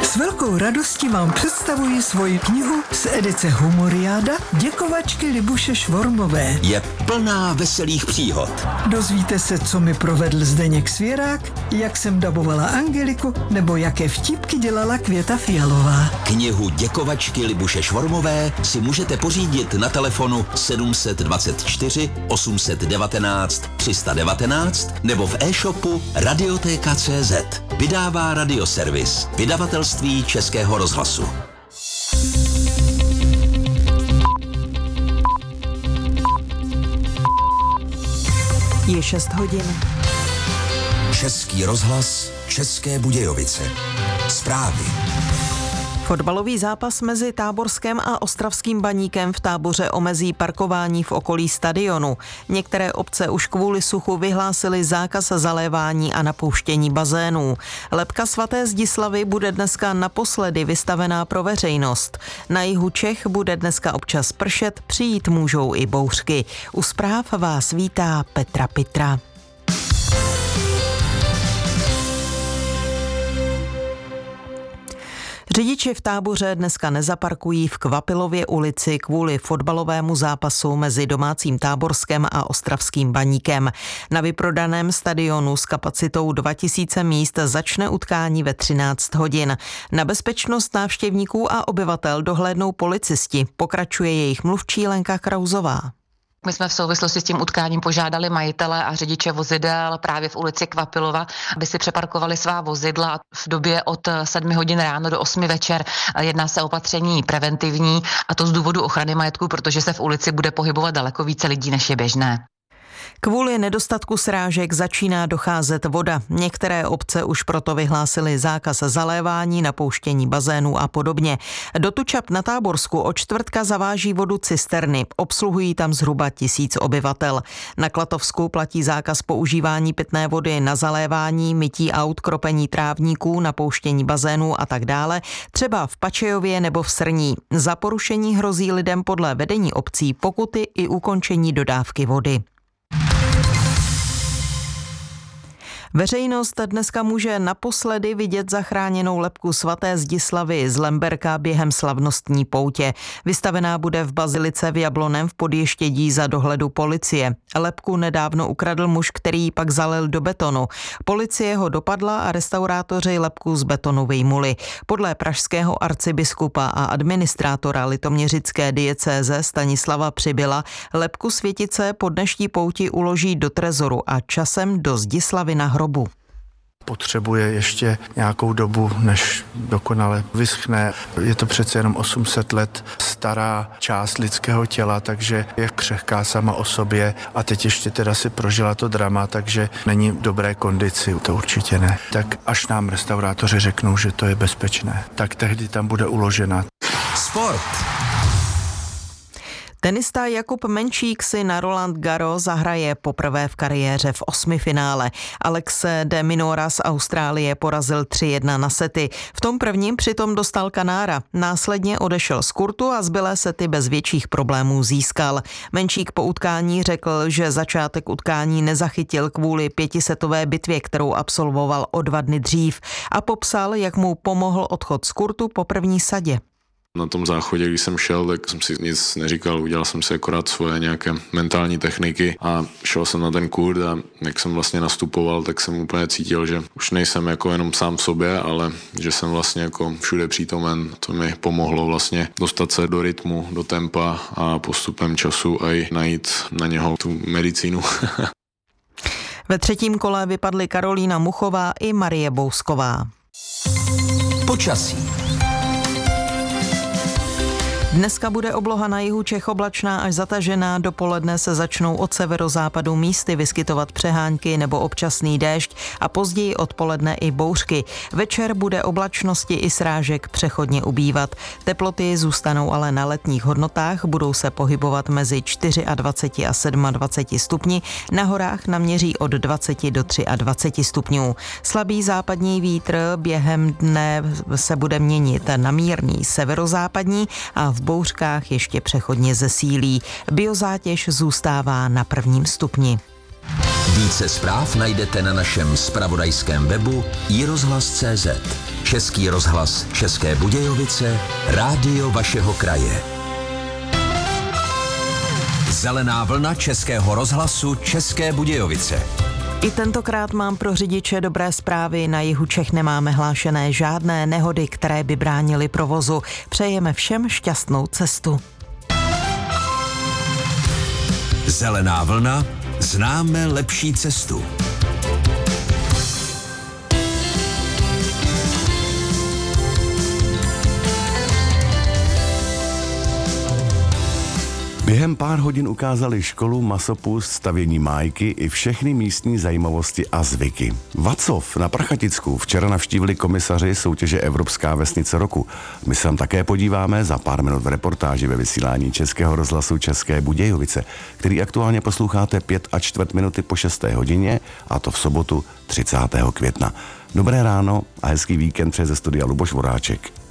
S velkou radostí vám představuji svoji knihu z edice Humoriáda Děkovačky Libuše Švormové. Je plná veselých příhod. Dozvíte se, co mi provedl Zdeněk Svěrák, jak jsem dabovala Angeliku, nebo jaké vtipky dělala Květa Fialová. Knihu Děkovačky Libuše Švormové si můžete pořídit na telefonu 724 819 319 nebo v e-shopu Radioteka.cz. Vydává Radioservis, vydavatelství Českého rozhlasu. Je 6 hodin. Český rozhlas, České Budějovice. Zprávy. Fotbalový zápas mezi Táborském a Ostravským Baníkem v Táboře omezí parkování v okolí stadionu. Některé obce už kvůli suchu vyhlásily zákaz zalévání a napouštění bazénů. Lebka svaté Zdislavy bude dneska naposledy vystavená pro veřejnost. Na jihu Čech bude dneska občas pršet, přijít můžou i bouřky. U zpráv vás vítá Petra Pitra. Řidiči v Táboře dneska nezaparkují v Kvapilově ulici kvůli fotbalovému zápasu mezi domácím Táborskem a Ostravským Baníkem. Na vyprodaném stadionu s kapacitou 2000 míst začne utkání ve 13 hodin. Na bezpečnost návštěvníků a obyvatel dohlédnou policisti, pokračuje jejich mluvčí Lenka Krauzová. My jsme v souvislosti s tím utkáním požádali majitele a řidiče vozidel právě v ulici Kvapilova, aby si přeparkovali svá vozidla v době od 7 hodin ráno do 8 večer. Jedná se o opatření preventivní a to z důvodu ochrany majetku, protože se v ulici bude pohybovat daleko více lidí, než je běžné. Kvůli nedostatku srážek začíná docházet voda. Některé obce už proto vyhlásily zákaz zalévání, napouštění bazénů a podobně. Do Tučap na Táborsku od čtvrtka zaváží vodu cisterny. Obsluhují tam zhruba 1000 obyvatel. Na Klatovsku platí zákaz používání pitné vody na zalévání, mytí aut, kropení trávníků, napouštění bazénů a tak dále, třeba v Pačejově nebo v Srní. Za porušení hrozí lidem podle vedení obcí pokuty i ukončení dodávky vody. Veřejnost dneska může naposledy vidět zachráněnou lebku svaté Zdislavy z Lemberka během slavnostní poutě. Vystavená bude v bazilice v Jabloném v Podještědí za dohledu policie. Lebku nedávno ukradl muž, který ji pak zalil do betonu. Policie ho dopadla a restaurátoři lebku z betonu vyjmuli. Podle pražského arcibiskupa a administrátora litoměřické diecéze Stanislava Přibyla lebku světice po dnešní pouti uloží do trezoru a časem do Zdislavy na hrobu. Potřebuje ještě nějakou dobu, než dokonale vyschne. Je to přece jenom 800 let stará část lidského těla, takže je křehká sama o sobě a teď ještě teda si prožila to drama, takže není v dobré kondici, to určitě ne. Tak až nám restaurátoři řeknou, že to je bezpečné, tak tehdy tam bude uložena. Sport. Tenista Jakub Menšík si na Roland Garros zahraje poprvé v kariéře v 8 finále. Alex de Minaur z Austrálie porazil 3-1 na sety. V tom prvním přitom dostal kanára. Následně odešel z kurtu a zbylé sety bez větších problémů získal. Menšík po utkání řekl, že začátek utkání nezachytil kvůli 5setové bitvě, kterou absolvoval o 2 dny dřív, a popsal, jak mu pomohl odchod z kurtu po první sadě. Na tom záchodě, když jsem šel, tak jsem si nic neříkal, udělal jsem si akorát svoje nějaké mentální techniky a šel jsem na ten kurt a jak jsem vlastně nastupoval, tak jsem úplně cítil, že už nejsem jako jenom sám v sobě, ale že jsem vlastně jako všude přítomen. To mi pomohlo vlastně dostat se do rytmu, do tempa a postupem času i najít na něho tu medicínu. Ve třetím kole vypadly Karolína Muchová i Marie Bousková. Počasí. Dneska bude obloha na jihu Čech oblačná až zatažená, dopoledne se začnou od severozápadu místy vyskytovat přehánky nebo občasný déšť a později odpoledne i bouřky. Večer bude oblačnosti i srážek přechodně ubývat. Teploty zůstanou ale na letních hodnotách, budou se pohybovat mezi 24 a 27 stupni, na horách naměří od 20 do 23 stupňů. Slabý západní vítr během dne se bude měnit na mírný severozápadní a v bouřkách ještě přechodně zesílí. Biozátěž zůstává na 1. stupni. Více zpráv najdete na našem zpravodajském webu iRozhlas.cz. Český rozhlas České Budějovice, rádio vašeho kraje. Zelená vlna Českého rozhlasu České Budějovice. I tentokrát mám pro řidiče dobré zprávy. Na jihu Čech nemáme hlášené žádné nehody, které by bránily provozu. Přejeme všem šťastnou cestu. Zelená vlna, známe lepší cestu. Během pár hodin ukázali školu, masopust, stavění májky i všechny místní zajímavosti a zvyky. Vacov na Prachaticku včera navštívili komisaři soutěže Evropská vesnice roku. My se tam také podíváme za pár minut v reportáži ve vysílání Českého rozhlasu České Budějovice, který aktuálně posloucháte 5 minuty po 6. hodině, a to v sobotu 30. května. Dobré ráno a hezký víkend přeje ze studia Luboš Voráček.